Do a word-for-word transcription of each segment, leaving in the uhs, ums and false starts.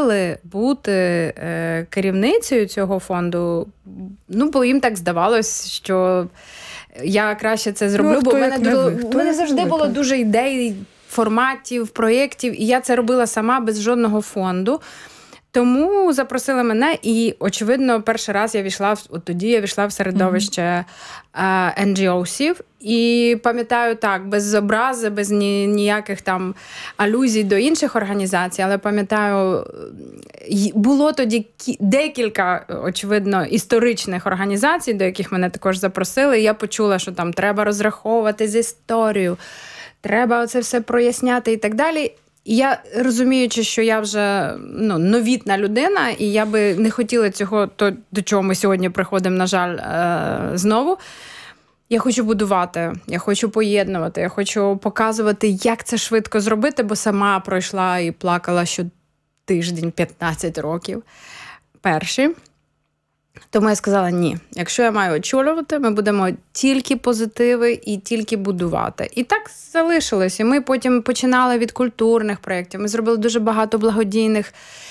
запросили бути е, керівницею цього фонду, ну, бо їм так здавалось, що я краще це зроблю, ну, бо в мене, не було, ви, в мене завжди ви, було так. дуже ідей, форматів, проєктів, і я це робила сама без жодного фонду. Тому запросили мене, і, очевидно, перший раз я війшла, от тоді я війшла в середовище mm-hmm. ен джі оусів, і пам'ятаю так, без образи, без ні, ніяких там алюзій до інших організацій, але пам'ятаю, було тоді декілька, очевидно, історичних організацій, до яких мене також запросили, і я почула, що там треба розраховувати з історією, треба оце все проясняти і так далі. І я, розуміючи, що я вже ну, новітна людина, і я би не хотіла цього, то, до чого ми сьогодні приходимо, на жаль, е- знову, я хочу будувати, я хочу поєднувати, я хочу показувати, як це швидко зробити, бо сама пройшла і плакала щотиждень п'ятнадцять років перші. Тому я сказала, ні, якщо я маю очолювати, ми будемо тільки позитиви і тільки будувати. І так залишилось. І ми потім починали від культурних проєктів. Ми зробили дуже багато благодійних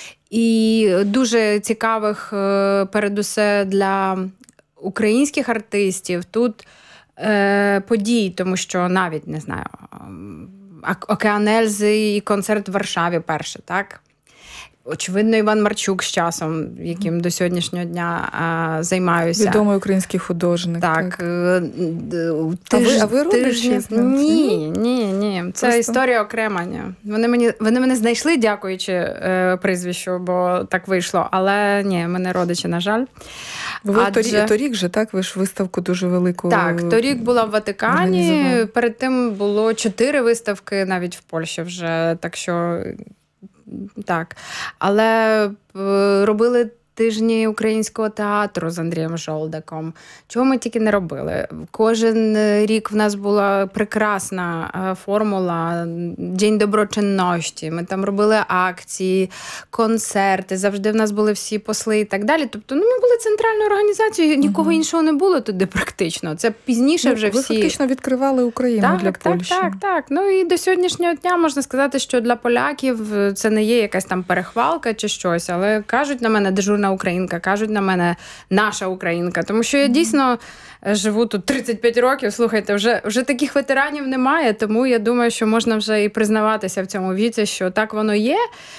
і дуже цікавих, передусе для українських артистів. Тут е, подій, тому що навіть, не знаю, Океан Ельзи і концерт в Варшаві перший, так? Очевидно, Іван Марчук з часом, яким до сьогоднішнього дня а, займаюся. Відомий український художник. Так. так. Тиж, а ви, а ви родичі? Ні, ні, ні. Це Просто... історія окрема. Ні. Вони, мені, вони мене знайшли, дякуючи е, прізвищу, бо так вийшло. Але ні, ми не родичі, на жаль. Ви Адже... торік, торік же, так? Ви ж виставку дуже велику. Так, торік була в Ватикані. Перед тим було чотири виставки навіть в Польщі вже. Так що... Так, але робили тижні українського театру з Андрієм Жолдаком. Чого ми тільки не робили. Кожен рік в нас була прекрасна формула День доброчинності. Ми там робили акції, концерти, завжди в нас були всі посли і так далі. Тобто, ну, ми були центральною організацією, нікого угу. іншого не було туди практично. Це пізніше ну, вже ви всі... Ви фактично відкривали Україну так, для так, Польщі. Так, так, так. Ну і до сьогоднішнього дня можна сказати, що для поляків це не є якась там перехвалка чи щось, але кажуть на мене дежурна українка, кажуть на мене наша українка, тому що я дійсно живу тут тридцять п'ять років, слухайте, вже, вже таких ветеранів немає, тому я думаю, що можна вже і признаватися в цьому віці, що так воно є.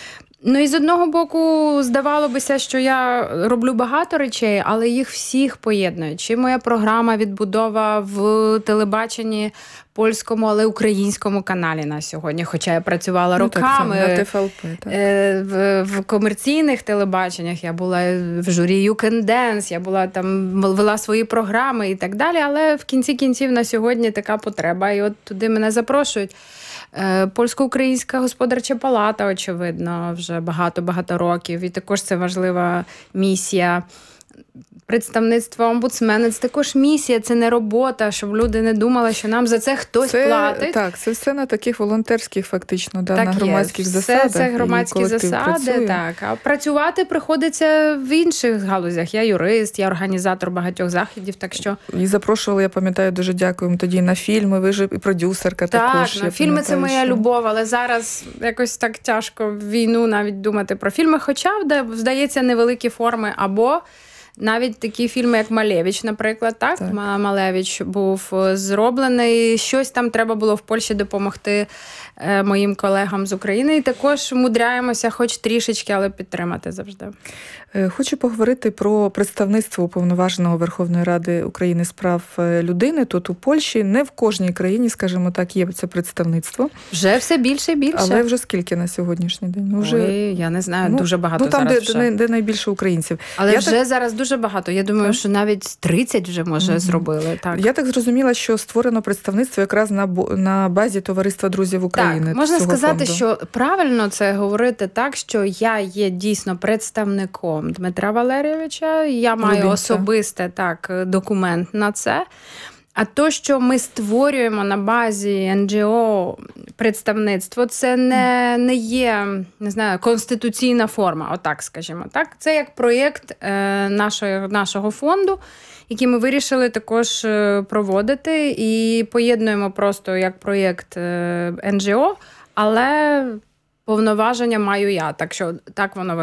Ну і з одного боку, здавалося, що я роблю багато речей, але їх всіх поєднують. Чи моя програма «Відбудова» в телебаченні польському, але українському каналі на сьогодні, хоча я працювала ну, роками так, на Т Ф Л П, так. В, в комерційних телебаченнях, я була в журі You Can Dance, я була там, вела свої програми і так далі, але в кінці кінців на сьогодні така потреба, і от туди мене запрошують. Польсько-українська господарча палата, очевидно, вже багато-багато років, і також це важлива місія. Представництво омбудсмена – це також місія, це не робота, щоб люди не думали, що нам за це хтось це, платить. Так, це все на таких волонтерських, фактично, да, так на громадських є. засадах. Все це громадські засади, так. А працювати приходиться в інших галузях. Я юрист, я організатор багатьох заходів, так що... І запрошували, я пам'ятаю, дуже дякуємо тоді на фільми, ви ж і продюсерка так, також. Так, фільми – це моя що... любов, але зараз якось так тяжко в війну навіть думати про фільми, хоча, здається, невеликі форми або... Навіть такі фільми, як «Малевич», наприклад, так? так. Малевич був зроблений. Щось там треба було в Польщі допомогти моїм колегам з України. І також мудряємося хоч трішечки, але підтримати завжди. Хочу поговорити про представництво Уповноваженого Верховної Ради України з прав людини тут у Польщі. Не в кожній країні, скажімо так, є це представництво. Вже все більше і більше. Але вже скільки на сьогоднішній день? Вже... Ой, я не знаю, ну, дуже багато ну, там, зараз де, вже. Де, де найбільше українців. Але я вже так... зараз дуже багато. Я думаю, так. що навіть тридцять вже, може, mm-hmm. зробили. Так. Я так зрозуміла, що створено представництво якраз на, на базі Товариства друзів України. Так, можна сказати, фонду. що правильно це говорити так, що я є дійсно представником Дмитра Валерійовича, я маю Любінця. особисте так, документ на це. А то, що ми створюємо на базі ен джі о представництво, це не, не є, не знаю, конституційна форма, отак скажімо. Так? Це як проєкт е, нашого, нашого фонду, який ми вирішили також проводити і поєднуємо просто як проєкт ен джі о, але повноваження маю я, так що так воно